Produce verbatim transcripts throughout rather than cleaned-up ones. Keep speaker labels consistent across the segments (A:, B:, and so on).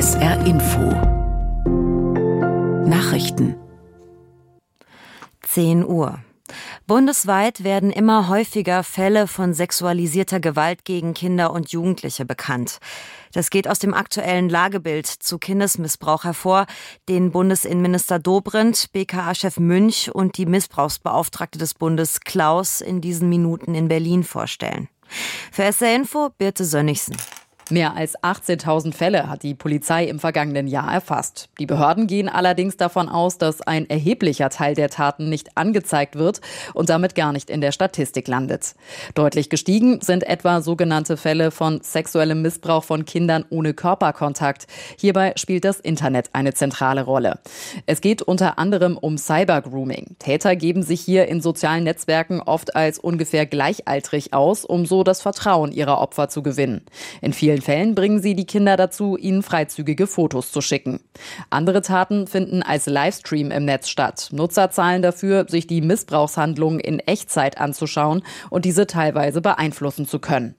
A: S R Info Nachrichten.
B: zehn Uhr. Bundesweit werden immer häufiger Fälle von sexualisierter Gewalt gegen Kinder und Jugendliche bekannt. Das geht aus dem aktuellen Lagebild zu Kindesmissbrauch hervor, den Bundesinnenminister Dobrindt, B K A-Chef Münch und die Missbrauchsbeauftragte des Bundes Klaus in diesen Minuten in Berlin vorstellen. Für S R Info Birte Sönnigsen.
C: Mehr als achtzehntausend Fälle hat die Polizei im vergangenen Jahr erfasst. Die Behörden gehen allerdings davon aus, dass ein erheblicher Teil der Taten nicht angezeigt wird und damit gar nicht in der Statistik landet. Deutlich gestiegen sind etwa sogenannte Fälle von sexuellem Missbrauch von Kindern ohne Körperkontakt. Hierbei spielt das Internet eine zentrale Rolle. Es geht unter anderem um Cybergrooming. Täter geben sich hier in sozialen Netzwerken oft als ungefähr gleichaltrig aus, um so das Vertrauen ihrer Opfer zu gewinnen. In vielen Fällen bringen sie die Kinder dazu, ihnen freizügige Fotos zu schicken. Andere Taten finden als Livestream im Netz statt. Nutzer zahlen dafür, sich die Missbrauchshandlungen in Echtzeit anzuschauen und diese teilweise beeinflussen zu können.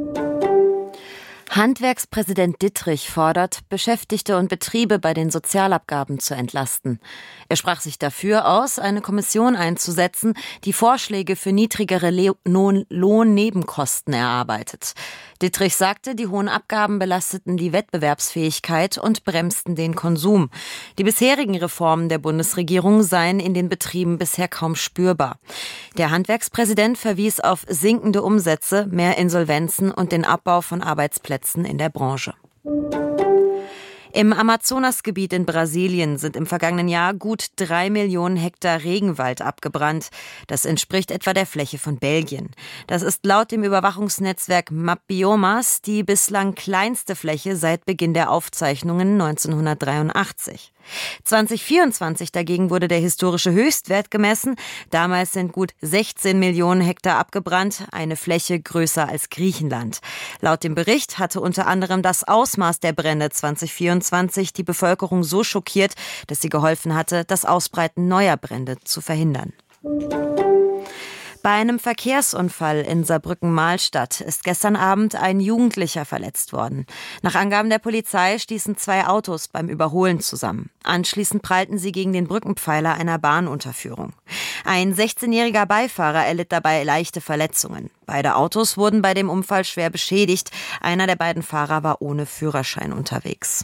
B: Handwerkspräsident Dittrich fordert, Beschäftigte und Betriebe bei den Sozialabgaben zu entlasten. Er sprach sich dafür aus, eine Kommission einzusetzen, die Vorschläge für niedrigere Le- Lohn- Lohnnebenkosten erarbeitet. Dittrich sagte, die hohen Abgaben belasteten die Wettbewerbsfähigkeit und bremsten den Konsum. Die bisherigen Reformen der Bundesregierung seien in den Betrieben bisher kaum spürbar. Der Handwerkspräsident verwies auf sinkende Umsätze, mehr Insolvenzen und den Abbau von Arbeitsplätzen in der Branche. Im Amazonasgebiet in Brasilien sind im vergangenen Jahr gut drei Millionen Hektar Regenwald abgebrannt. Das entspricht etwa der Fläche von Belgien. Das ist laut dem Überwachungsnetzwerk Mapbiomas die bislang kleinste Fläche seit Beginn der Aufzeichnungen neunzehnhundertdreiundachtzig. zwanzig vierundzwanzig dagegen wurde der historische Höchstwert gemessen. Damals sind gut sechzehn Millionen Hektar abgebrannt, eine Fläche größer als Griechenland. Laut dem Bericht hatte unter anderem das Ausmaß der Brände zwanzig vierundzwanzig die Bevölkerung so schockiert, dass sie geholfen hatte, das Ausbreiten neuer Brände zu verhindern. Bei einem Verkehrsunfall in Saarbrücken-Mahlstadt ist gestern Abend ein Jugendlicher verletzt worden. Nach Angaben der Polizei stießen zwei Autos beim Überholen zusammen. Anschließend prallten sie gegen den Brückenpfeiler einer Bahnunterführung. Ein sechzehnjähriger Beifahrer erlitt dabei leichte Verletzungen. Beide Autos wurden bei dem Unfall schwer beschädigt. Einer der beiden Fahrer war ohne Führerschein unterwegs.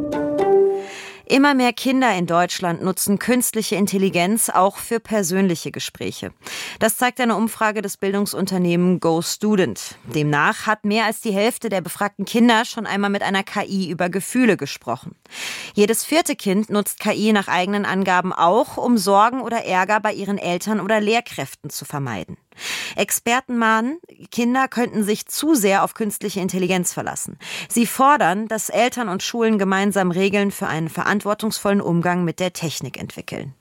B: Immer mehr Kinder in Deutschland nutzen künstliche Intelligenz auch für persönliche Gespräche. Das zeigt eine Umfrage des Bildungsunternehmens GoStudent. Demnach hat mehr als die Hälfte der befragten Kinder schon einmal mit einer K I über Gefühle gesprochen. Jedes vierte Kind nutzt K I nach eigenen Angaben auch, um Sorgen oder Ärger bei ihren Eltern oder Lehrkräften zu vermeiden. Experten mahnen, Kinder könnten sich zu sehr auf künstliche Intelligenz verlassen. Sie fordern, dass Eltern und Schulen gemeinsam Regeln für einen verantwortungsvollen Umgang mit der Technik entwickeln.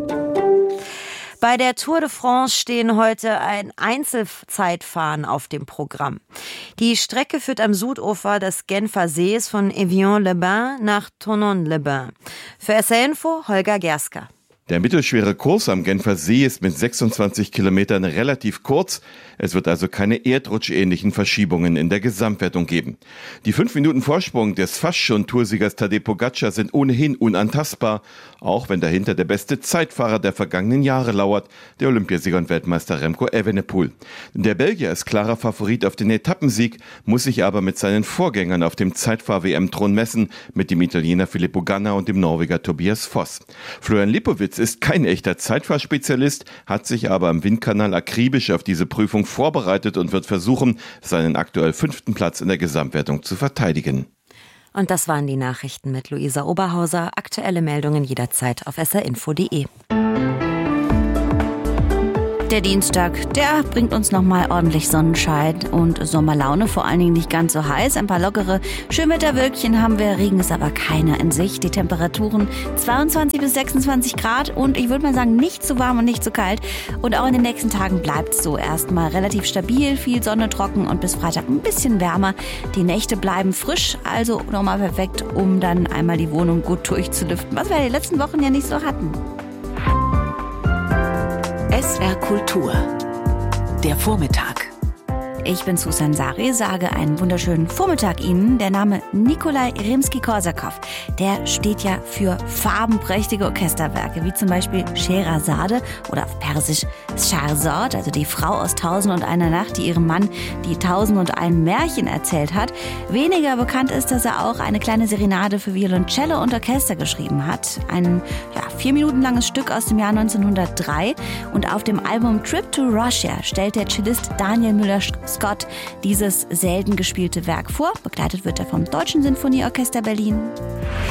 B: Bei der Tour de France stehen heute ein Einzelzeitfahren auf dem Programm. Die Strecke führt am Südufer des Genfer Sees von Evian-les-Bains nach Thonon-les-Bains. Für S R Info Holger Gerska.
D: Der mittelschwere Kurs am Genfer See ist mit sechsundzwanzig Kilometern relativ kurz. Es wird also keine erdrutschähnlichen Verschiebungen in der Gesamtwertung geben. Die fünf Minuten Vorsprung des fast schon Toursiegers Tadej Pogačar sind ohnehin unantastbar, auch wenn dahinter der beste Zeitfahrer der vergangenen Jahre lauert, der Olympiasieger und Weltmeister Remco Evenepoel. Der Belgier ist klarer Favorit auf den Etappensieg, muss sich aber mit seinen Vorgängern auf dem Zeitfahr-W M-Thron messen, mit dem Italiener Filippo Ganna und dem Norweger Tobias Foss. Florian Lipowitz ist kein echter Zeitfahrspezialist, hat sich aber am Windkanal akribisch auf diese Prüfung vorbereitet und wird versuchen, seinen aktuell fünften Platz in der Gesamtwertung zu verteidigen.
B: Und das waren die Nachrichten mit Luisa Oberhauser. Aktuelle Meldungen jederzeit auf s r info punkt d e.
E: Der Dienstag, der bringt uns nochmal ordentlich Sonnenschein und Sommerlaune, vor allen Dingen nicht ganz so heiß. Ein paar lockere Schönwetterwölkchen haben wir, Regen ist aber keiner in Sicht. Die Temperaturen zweiundzwanzig bis sechsundzwanzig Grad und ich würde mal sagen, nicht zu warm und nicht zu kalt. Und auch in den nächsten Tagen bleibt es so erstmal relativ stabil, viel Sonne, trocken und bis Freitag ein bisschen wärmer. Die Nächte bleiben frisch, also nochmal perfekt, um dann einmal die Wohnung gut durchzulüften, was wir die letzten Wochen ja nicht so hatten.
A: S R Kultur. Der Vormittag.
E: Ich bin Susan Sari, sage einen wunderschönen Vormittag Ihnen. Der Name Nikolai Rimski-Korsakow, der steht ja für farbenprächtige Orchesterwerke, wie zum Beispiel Scheherazade oder auf Persisch Scheherazade, also die Frau aus Tausend und einer Nacht, die ihrem Mann die Tausend und ein Märchen erzählt hat. Weniger bekannt ist, dass er auch eine kleine Serenade für Violoncello und Orchester geschrieben hat. Ein ja, vier Minuten langes Stück aus dem Jahr neunzehnhundertdrei. Und auf dem Album Trip to Russia stellt der Cellist Daniel Müller-Scott dieses selten gespielte Werk vor. Begleitet wird er vom Deutschen Sinfonieorchester Berlin.